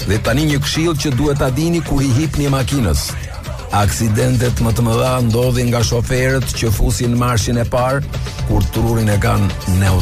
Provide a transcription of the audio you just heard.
Dhe tani një këshill që duhet ta dini kur I hipni makinës. Aksidentet më të mëdha ndodhin nga shoferët që fusin marshin e parë kur trurin e kanë neutral.